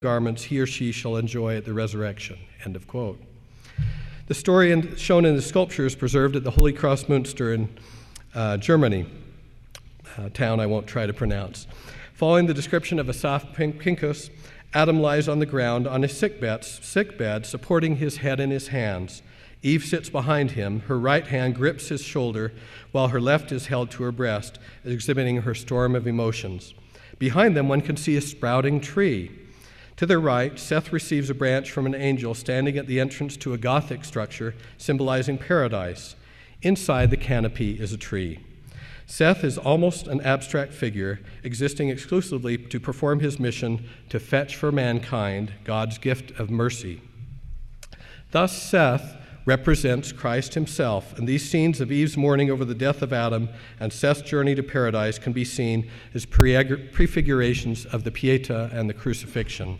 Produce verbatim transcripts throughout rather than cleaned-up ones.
garments he or she shall enjoy at the resurrection. End of quote. The story in, shown in the sculpture is preserved at the Holy Cross Münster in uh, Germany, a town I won't try to pronounce. Following the description of Asaph Pincus, Adam lies on the ground on his sickbed, sickbed, supporting his head in his hands. Eve sits behind him. Her right hand grips his shoulder, while her left is held to her breast, exhibiting her storm of emotions. Behind them, one can see a sprouting tree. To their right, Seth receives a branch from an angel standing at the entrance to a Gothic structure symbolizing paradise. Inside the canopy is a tree. Seth is almost an abstract figure, existing exclusively to perform his mission to fetch for mankind God's gift of mercy. Thus, Seth represents Christ himself, and these scenes of Eve's mourning over the death of Adam and Seth's journey to paradise can be seen as prefigurations of the Pieta and the crucifixion.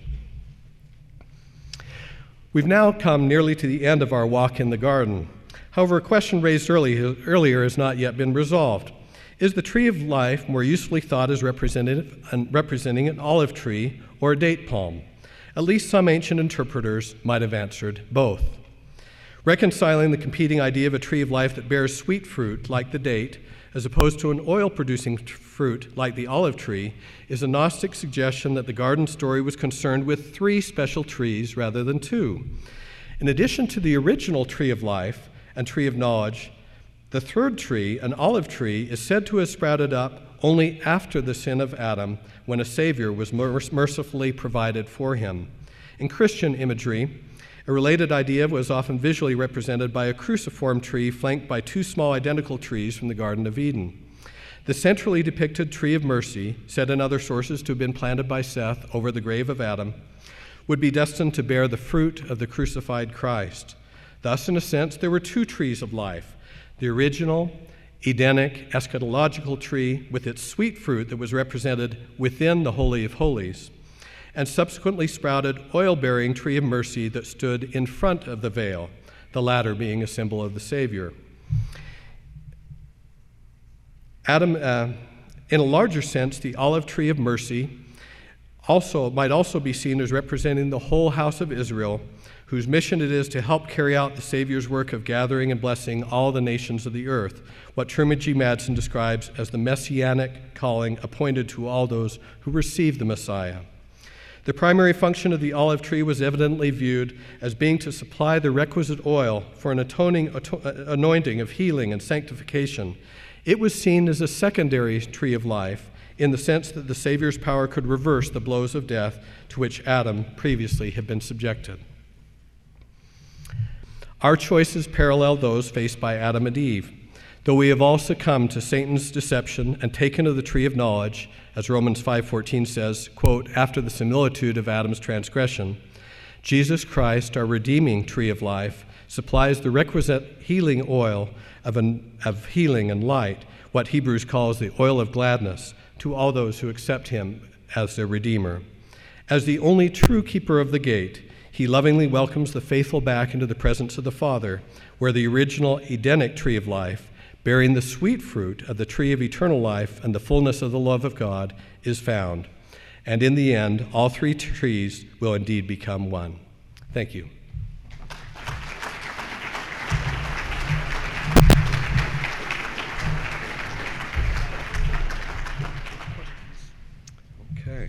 We've now come nearly to the end of our walk in the garden. However, a question raised early, earlier has not yet been resolved. Is the tree of life more usefully thought as represented, representing an olive tree or a date palm? At least some ancient interpreters might have answered both. Reconciling the competing idea of a tree of life that bears sweet fruit, like the date, as opposed to an oil-producing t- fruit, like the olive tree, is a Gnostic suggestion that the garden story was concerned with three special trees rather than two. In addition to the original tree of life and tree of knowledge, the third tree, an olive tree, is said to have sprouted up only after the sin of Adam, when a Savior was mercifully provided for him. In Christian imagery, a related idea was often visually represented by a cruciform tree flanked by two small identical trees from the Garden of Eden. The centrally depicted tree of mercy, said in other sources to have been planted by Seth over the grave of Adam, would be destined to bear the fruit of the crucified Christ. Thus, in a sense, there were two trees of life: the original, Edenic, eschatological tree with its sweet fruit that was represented within the Holy of Holies, and subsequently sprouted oil-bearing tree of mercy that stood in front of the veil, the latter being a symbol of the Savior. Adam, uh, in a larger sense, the olive tree of mercy also might also be seen as representing the whole house of Israel, whose mission it is to help carry out the Savior's work of gathering and blessing all the nations of the earth, what Truman G. Madsen describes as the messianic calling appointed to all those who receive the Messiah. The primary function of the olive tree was evidently viewed as being to supply the requisite oil for an atoning anointing of healing and sanctification. It was seen as a secondary tree of life in the sense that the Savior's power could reverse the blows of death to which Adam previously had been subjected. Our choices parallel those faced by Adam and Eve. Though we have all succumbed to Satan's deception and taken of the tree of knowledge, as Romans five fourteen says, quote, after the similitude of Adam's transgression, Jesus Christ, our redeeming tree of life, supplies the requisite healing oil of, an, of healing and light, what Hebrews calls the oil of gladness, to all those who accept him as their Redeemer. As the only true keeper of the gate, he lovingly welcomes the faithful back into the presence of the Father, where the original Edenic tree of life, bearing the sweet fruit of the tree of eternal life and the fullness of the love of God, is found. And in the end, all three trees will indeed become one. Thank you. Okay.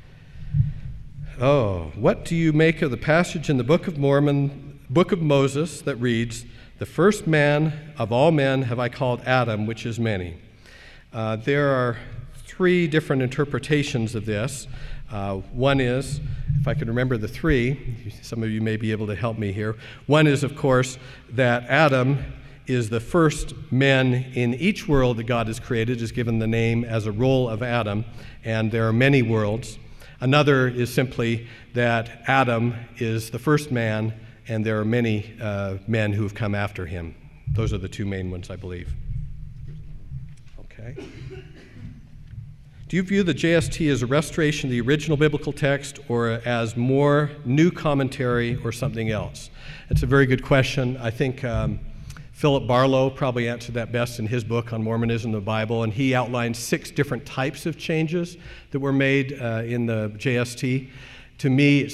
Oh, what do you make of the passage in the Book of Mormon, Book of Moses, that reads, "The first man of all men have I called Adam, which is many"? Uh, there are three different interpretations of this. Uh, one is, if I can remember the three, some of you may be able to help me here. One is, of course, that Adam is the first man in each world that God has created, is given the name as a role of Adam, and there are many worlds. Another is simply that Adam is the first man, and there are many uh, men who have come after him. Those are the two main ones, I believe. Okay. Do you view the J S T as a restoration of the original biblical text, or as more new commentary, or something else? It's a very good question. I think um, Philip Barlow probably answered that best in his book on Mormonism and the Bible, and he outlined six different types of changes that were made uh, in the J S T. To me,